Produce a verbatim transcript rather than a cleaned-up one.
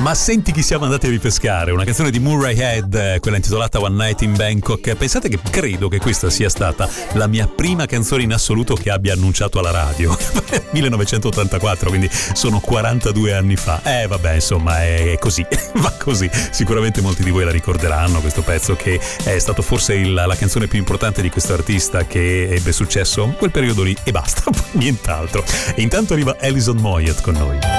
Ma senti chi siamo andati a ripescare, una canzone di Murray Head, quella intitolata One Night in Bangkok. Pensate che credo che questa sia stata la mia prima canzone in assoluto che abbia annunciato alla radio. millenovecentottantaquattro, quindi sono quarantadue anni fa. Eh vabbè, insomma, è così, va così. Sicuramente molti di voi la ricorderanno, questo pezzo che è stato forse il, la canzone più importante di questo artista che ebbe successo in quel periodo lì e basta, nient'altro. E intanto arriva Alison Moyet con noi.